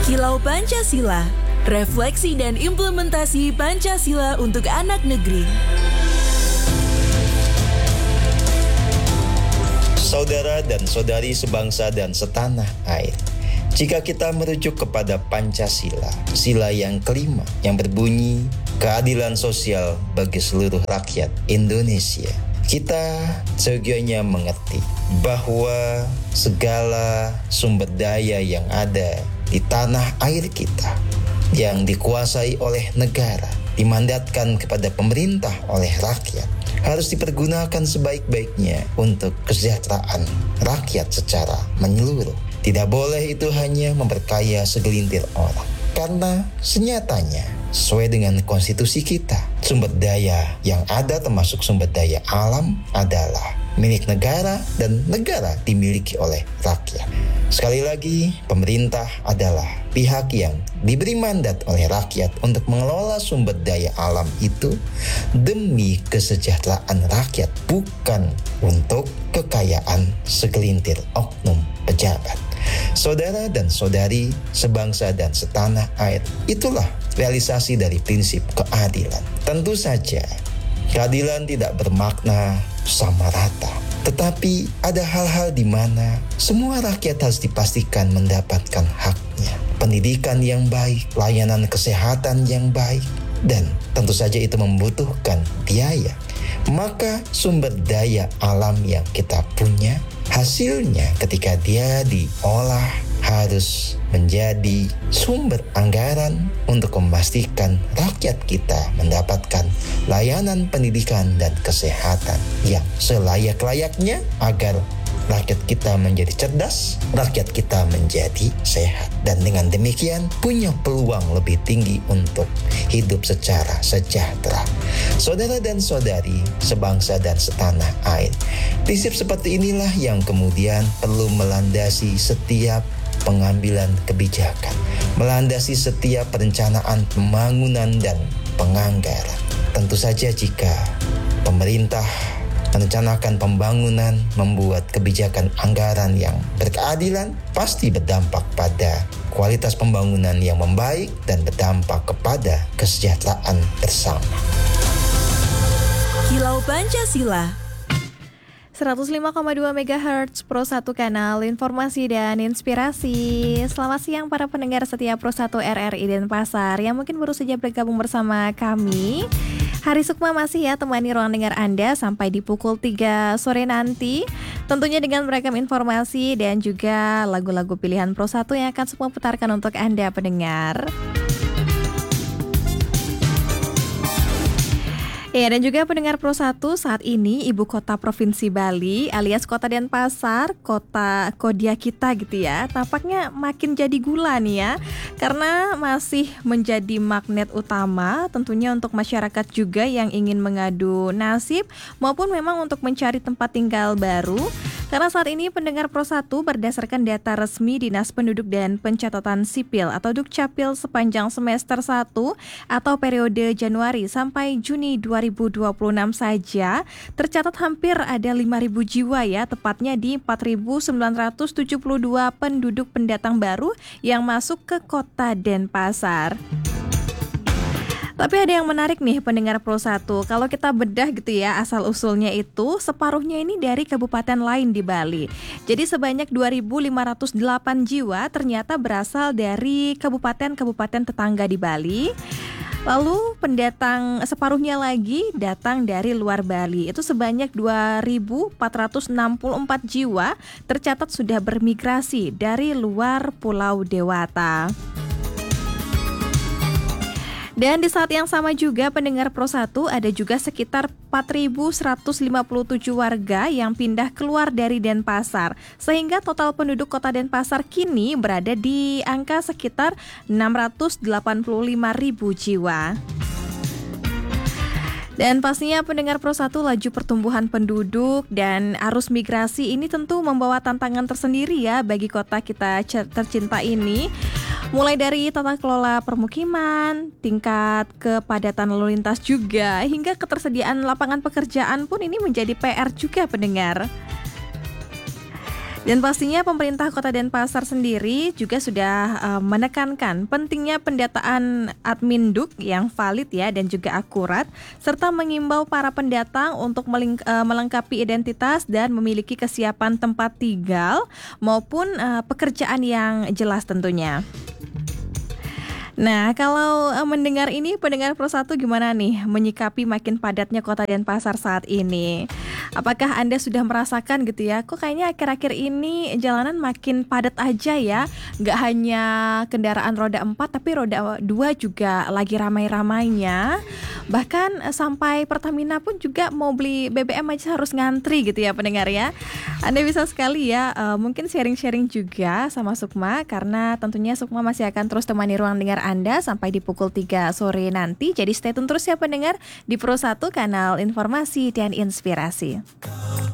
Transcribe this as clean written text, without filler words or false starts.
Kilau Pancasila, refleksi dan implementasi Pancasila untuk anak negeri. Saudara dan saudari sebangsa dan setanah air, jika kita merujuk kepada Pancasila, sila yang kelima yang berbunyi keadilan sosial bagi seluruh rakyat Indonesia, kita seyogyanya mengerti bahwa segala sumber daya yang ada di tanah air kita yang dikuasai oleh negara, dimandatkan kepada pemerintah oleh rakyat, harus dipergunakan sebaik-baiknya untuk kesejahteraan rakyat secara menyeluruh. Tidak boleh itu hanya memperkaya segelintir orang. Karena senyatanya, sesuai dengan konstitusi kita, sumber daya yang ada termasuk sumber daya alam adalah milik negara dan negara dimiliki oleh rakyat. Sekali lagi, pemerintah adalah pihak yang diberi mandat oleh rakyat untuk mengelola sumber daya alam itu demi kesejahteraan rakyat, bukan untuk kekayaan segelintir oknum pejabat. Saudara dan saudari sebangsa dan setanah air, itulah realisasi dari prinsip keadilan. Tentu saja, keadilan tidak bermakna sama rata. Tetapi ada hal-hal di mana semua rakyat harus dipastikan mendapatkan haknya. Pendidikan yang baik, layanan kesehatan yang baik, dan tentu saja itu membutuhkan biaya. Maka sumber daya alam yang kita punya, hasilnya ketika dia diolah harus menjadi sumber anggaran untuk memastikan rakyat kita mendapatkan layanan pendidikan dan kesehatan yang selayak-layaknya agar rakyat kita menjadi cerdas, rakyat kita menjadi sehat. Dan dengan demikian punya peluang lebih tinggi untuk hidup secara sejahtera. Saudara dan saudari sebangsa dan setanah air, prinsip seperti inilah yang kemudian perlu melandasi setiap pengambilan kebijakan, melandasi setiap perencanaan pembangunan dan penganggaran. Tentu saja jika pemerintah merencanakan pembangunan, membuat kebijakan anggaran yang berkeadilan, pasti berdampak pada kualitas pembangunan yang membaik dan berdampak kepada kesejahteraan bersama. Kilau Pancasila 105,2 MHz Pro 1 kanal informasi dan inspirasi. Selamat siang para pendengar setia Pro 1 RRI Denpasar yang mungkin baru saja bergabung bersama kami. Hari Sukma masih ya temani ruang dengar Anda sampai di pukul 3 sore nanti. Tentunya dengan beragam informasi dan juga lagu-lagu pilihan Pro 1 yang akan Sukma putarkan untuk Anda pendengar. Ya, dan juga pendengar Pro 1, saat ini Ibu Kota Provinsi Bali alias Kota Denpasar, kota Kodia kita gitu ya, tampaknya makin jadi gula nih ya. Karena masih menjadi magnet utama tentunya untuk masyarakat juga yang ingin mengadu nasib maupun memang untuk mencari tempat tinggal baru. Karena saat ini pendengar Pro 1 berdasarkan data resmi Dinas Penduduk dan Pencatatan Sipil atau Dukcapil sepanjang semester 1 atau periode Januari sampai Juni 2026 saja tercatat hampir ada 5.000 jiwa ya, tepatnya di 4.972 penduduk pendatang baru yang masuk ke Kota Denpasar. Tapi ada yang menarik nih pendengar Pro 1. Kalau kita bedah gitu ya asal-usulnya itu separuhnya ini dari kabupaten lain di Bali. Jadi sebanyak 2.508 jiwa ternyata berasal dari kabupaten-kabupaten tetangga di Bali. Lalu pendatang separuhnya lagi datang dari luar Bali. Itu sebanyak 2.464 jiwa tercatat sudah bermigrasi dari luar Pulau Dewata. Dan di saat yang sama juga pendengar Pro 1 ada juga sekitar 4.157 warga yang pindah keluar dari Denpasar. Sehingga total penduduk Kota Denpasar kini berada di angka sekitar 685.000 jiwa. Dan pastinya pendengar Pro 1, laju pertumbuhan penduduk dan arus migrasi ini tentu membawa tantangan tersendiri ya bagi kota kita tercinta ini. Mulai dari tata kelola permukiman, tingkat kepadatan lalu lintas juga, hingga ketersediaan lapangan pekerjaan pun ini menjadi PR juga pendengar. Dan pastinya pemerintah Kota Denpasar sendiri juga sudah menekankan pentingnya pendataan Adminduk yang valid ya dan juga akurat, serta mengimbau para pendatang untuk melengkapi identitas dan memiliki kesiapan tempat tinggal maupun pekerjaan yang jelas tentunya. Nah, kalau mendengar ini, pendengar Pro 1 gimana nih menyikapi makin padatnya Kota Denpasar saat ini? Apakah Anda sudah merasakan gitu ya, kok kayaknya akhir-akhir ini jalanan makin padat aja ya? Nggak hanya kendaraan roda 4, tapi roda 2 juga lagi ramai-ramainya. Bahkan sampai Pertamina pun juga mau beli BBM aja harus ngantri gitu ya pendengar ya. Anda bisa sekali ya mungkin sharing-sharing juga sama Sukma, karena tentunya Sukma masih akan terus temani ruang dengar Anda sampai di pukul 3 sore nanti. Jadi stay tune terus ya pendengar di Pro 1 kanal informasi dan inspirasi.